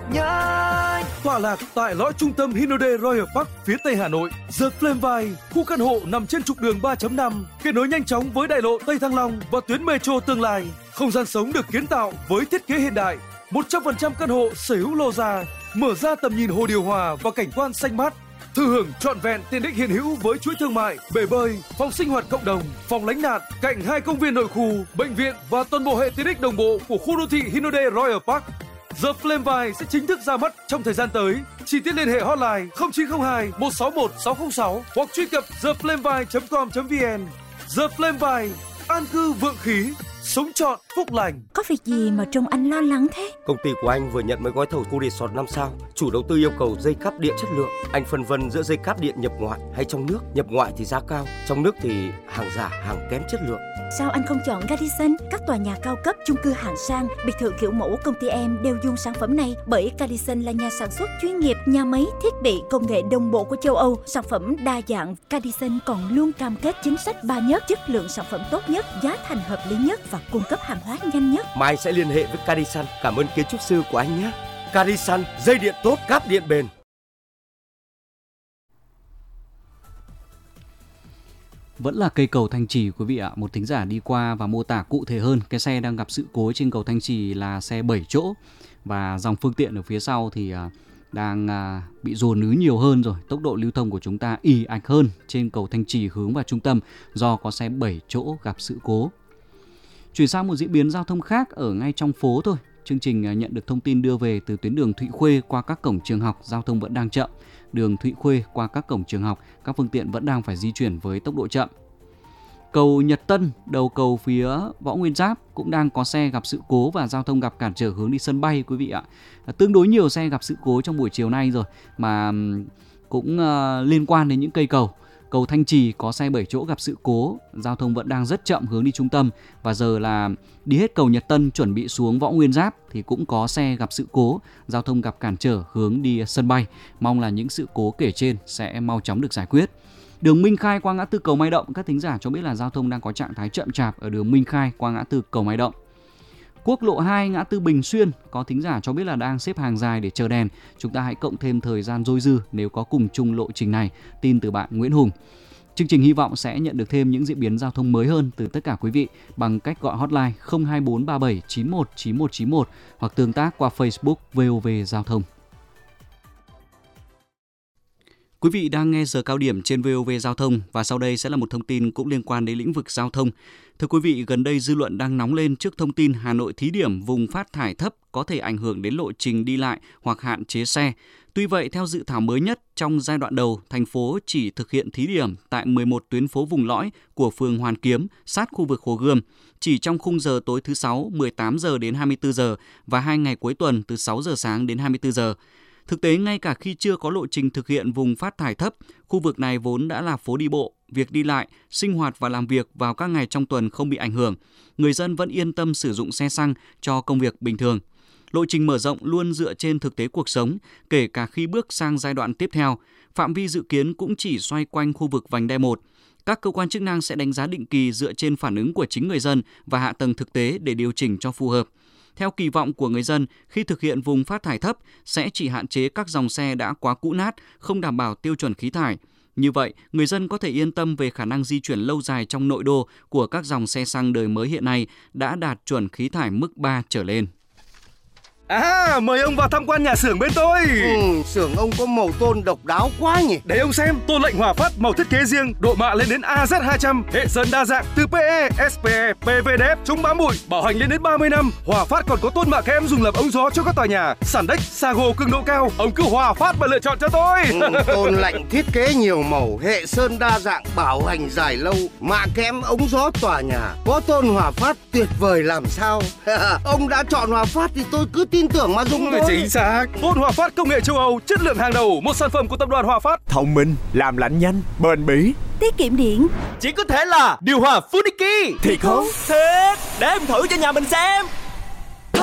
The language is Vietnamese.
nhanh. Tọa lạc tại lõi trung tâm Hinode Royal Park phía tây Hà Nội, The Flameville, khu căn hộ nằm trên trục đường 3.5, kết nối nhanh chóng với đại lộ Tây Thăng Long và tuyến metro tương lai. Không gian sống được kiến tạo với thiết kế hiện đại, 100% căn hộ sở hữu lô ra, mở ra tầm nhìn hồ điều hòa và cảnh quan xanh mát. Thừa hưởng trọn vẹn tiện ích hiện hữu với chuỗi thương mại, bể bơi, phòng sinh hoạt cộng đồng, phòng lánh nạn, cạnh 2 công viên nội khu, bệnh viện và toàn bộ hệ tiện ích đồng bộ của khu đô thị Hinode Royal Park. The Flameville sẽ chính thức ra mắt trong thời gian tới. Chi tiết liên hệ hotline 0902 161 606 hoặc truy cập theflameville.com.vn. The Flameville, an cư vượng khí, sống trọn phúc lành. Có việc gì mà trông anh lo lắng thế? Công ty của anh vừa nhận mấy gói thầu khu resort 5 sao. Chủ đầu tư yêu cầu dây cáp điện chất lượng. Anh phân vân giữa dây cáp điện nhập ngoại hay trong nước. Nhập ngoại thì giá cao, trong nước thì hàng giả, hàng kém chất lượng. Sao anh không chọn Radisson? Các tòa nhà cao cấp, chung cư hạng sang, biệt thự kiểu mẫu công ty em đều dùng sản phẩm này, bởi Radisson là nhà sản xuất chuyên nghiệp, nhà máy, thiết bị, công nghệ đồng bộ của châu Âu, sản phẩm đa dạng. Radisson còn luôn cam kết chính sách 3 nhất, chất lượng sản phẩm tốt nhất, giá thành hợp lý nhất và cung cấp hàng hóa nhanh nhất. Mai sẽ liên hệ với Radisson. Cảm ơn kiến trúc sư của anh nhé. Radisson, dây điện tốt, cáp điện bền. Vẫn là cây cầu Thanh Trì quý vị ạ. Một thính giả đi qua và mô tả cụ thể hơn. Cái xe đang gặp sự cố trên cầu Thanh Trì là xe 7 chỗ. Và dòng phương tiện ở phía sau thì đang bị dồn ứ nhiều hơn rồi. Tốc độ lưu thông của chúng ta ì ạch hơn trên cầu Thanh Trì hướng vào trung tâm do có xe 7 chỗ gặp sự cố. Chuyển sang một diễn biến giao thông khác ở ngay trong phố thôi. Chương trình nhận được thông tin đưa về từ tuyến đường Thụy Khuê qua các cổng trường học, giao thông vẫn đang chậm. Đường Thụy Khuê qua các cổng trường học, các phương tiện vẫn đang phải di chuyển với tốc độ chậm. Cầu Nhật Tân, đầu cầu phía Võ Nguyên Giáp cũng đang có xe gặp sự cố và giao thông gặp cản trở hướng đi sân bay quý vị ạ. Tương đối nhiều xe gặp sự cố trong buổi chiều nay rồi mà cũng liên quan đến những cây cầu. Cầu Thanh Trì có xe 7 chỗ gặp sự cố, giao thông vẫn đang rất chậm hướng đi trung tâm. Và giờ là đi hết cầu Nhật Tân chuẩn bị xuống Võ Nguyên Giáp thì cũng có xe gặp sự cố, giao thông gặp cản trở hướng đi sân bay. Mong là những sự cố kể trên sẽ mau chóng được giải quyết. Đường Minh Khai qua ngã tư cầu Mai Động, các thính giả cho biết là giao thông đang có trạng thái chậm chạp ở đường Minh Khai qua ngã tư cầu Mai Động. Quốc lộ 2 ngã tư Bình Xuyên, có thính giả cho biết là đang xếp hàng dài để chờ đèn. Chúng ta hãy cộng thêm thời gian dôi dư nếu có cùng chung lộ trình này. Tin từ bạn Nguyễn Hùng. Chương trình hy vọng sẽ nhận được thêm những diễn biến giao thông mới hơn từ tất cả quý vị bằng cách gọi hotline 02437 91 9191 hoặc tương tác qua Facebook VOV Giao thông. Quý vị đang nghe giờ cao điểm trên VOV Giao thông và sau đây sẽ là một thông tin cũng liên quan đến lĩnh vực giao thông. Thưa quý vị, gần đây dư luận đang nóng lên trước thông tin Hà Nội thí điểm vùng phát thải thấp có thể ảnh hưởng đến lộ trình đi lại hoặc hạn chế xe. Tuy vậy, theo dự thảo mới nhất, trong giai đoạn đầu, thành phố chỉ thực hiện thí điểm tại 11 tuyến phố vùng lõi của phường Hoàn Kiếm, sát khu vực Hồ Gươm, chỉ trong khung giờ tối thứ 6 18 giờ đến 24 giờ và 2 ngày cuối tuần từ 6 giờ sáng đến 24 giờ. Thực tế, ngay cả khi chưa có lộ trình thực hiện vùng phát thải thấp, khu vực này vốn đã là phố đi bộ, việc đi lại, sinh hoạt và làm việc vào các ngày trong tuần không bị ảnh hưởng. Người dân vẫn yên tâm sử dụng xe xăng cho công việc bình thường. Lộ trình mở rộng luôn dựa trên thực tế cuộc sống, kể cả khi bước sang giai đoạn tiếp theo. Phạm vi dự kiến cũng chỉ xoay quanh khu vực vành đai 1. Các cơ quan chức năng sẽ đánh giá định kỳ dựa trên phản ứng của chính người dân và hạ tầng thực tế để điều chỉnh cho phù hợp. Theo kỳ vọng của người dân, khi thực hiện vùng phát thải thấp sẽ chỉ hạn chế các dòng xe đã quá cũ nát, không đảm bảo tiêu chuẩn khí thải. Như vậy, người dân có thể yên tâm về khả năng di chuyển lâu dài trong nội đô của các dòng xe xăng đời mới hiện nay đã đạt chuẩn khí thải mức 3 trở lên. Mời ông vào tham quan nhà xưởng bên tôi. Xưởng ông có màu tôn độc đáo quá nhỉ. Để ông xem, tôn lệnh Hòa Phát màu thiết kế riêng, độ mạ lên đến AZ200, hệ sơn đa dạng từ PE, SPE, PVDF, chống bám bụi, bảo hành lên đến 30 năm. Hòa Phát còn có tôn mạ kẽm dùng làm ống gió cho các tòa nhà, sàn đếch, Sago cường độ cao. Ông cứ Hòa Phát mà lựa chọn cho tôi. Tôn lệnh thiết kế nhiều màu, hệ sơn đa dạng, bảo hành dài lâu, mạ kẽm ống gió tòa nhà. Có tôn Hòa Phát tuyệt vời làm sao. Ông đã chọn Hòa Phát thì tôi cứ tin tưởng mà dùng thôi. Chính xác. Tôn Hòa Phát công nghệ châu Âu, chất lượng hàng đầu, một sản phẩm của tập đoàn Hòa Phát. Thông minh, làm lạnh nhanh, bền bỉ, tiết kiệm điện. Chỉ có thể là điều hòa Funiki. Thiệt không? Thiệt, để em thử cho nhà mình xem.